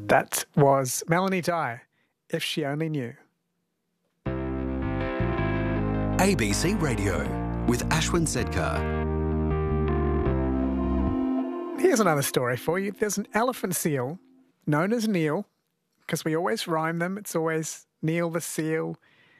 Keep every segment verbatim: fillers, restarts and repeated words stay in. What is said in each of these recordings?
That was Melanie Dye, If She Only Knew. A B C Radio with Ashwin Sedkar. Here's another story for you. There's an elephant seal known as Neil, because we always rhyme them. It's always Neil the seal,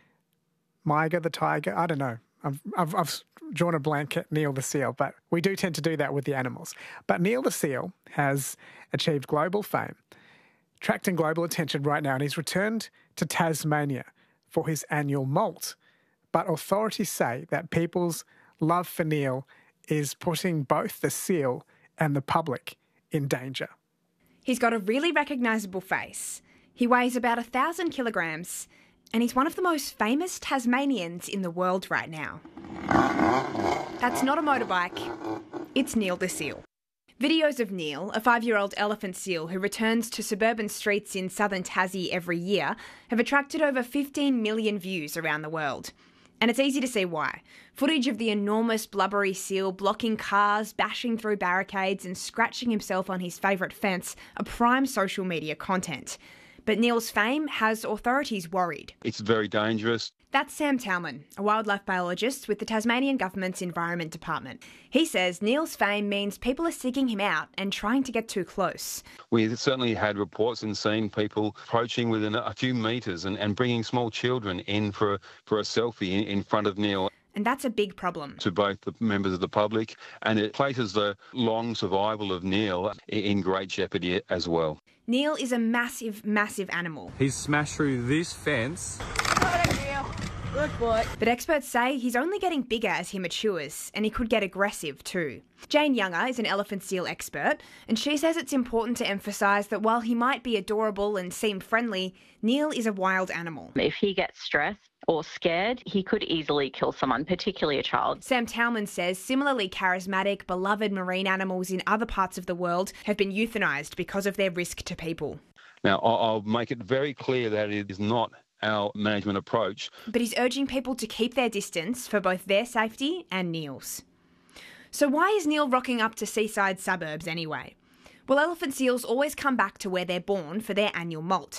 Miga the tiger. I don't know. I've, I've, I've drawn a blanket Neil the seal, but we do tend to do that with the animals. But Neil the seal has achieved global fame, attracting global attention right now, and he's returned to Tasmania for his annual molt. But authorities say that people's love for Neil is putting both the seal and the public in danger. He's got a really recognisable face. He weighs about a thousand kilograms, and he's one of the most famous Tasmanians in the world right now. That's not a motorbike, it's Neil the seal. Videos of Neil, a five-year-old elephant seal who returns to suburban streets in southern Tassie every year, have attracted over fifteen million views around the world. And it's easy to see why. Footage of the enormous blubbery seal blocking cars, bashing through barricades and scratching himself on his favourite fence are prime social media content. But Neil's fame has authorities worried. It's very dangerous. That's Sam Talman, a wildlife biologist with the Tasmanian Government's Environment Department. He says Neil's fame means people are seeking him out and trying to get too close. We certainly had reports and seen people approaching within a few metres and, and bringing small children in for, for a selfie in, in front of Neil. And that's a big problem. To both the members of the public, and it places the long survival of Neil in great jeopardy as well. Neil is a massive, massive animal. He's smashed through this fence. Good boy. But experts say he's only getting bigger as he matures, and he could get aggressive too. Jane Younger is an elephant seal expert, and she says it's important to emphasise that while he might be adorable and seem friendly, Neil is a wild animal. If he gets stressed or scared, he could easily kill someone, particularly a child. Sam Talman says similarly charismatic, beloved marine animals in other parts of the world have been euthanised because of their risk to people. Now, I'll make it very clear that it is not our management approach. But he's urging people to keep their distance for both their safety and Neil's. So why is Neil rocking up to seaside suburbs anyway? Well, elephant seals always come back to where they're born for their annual molt.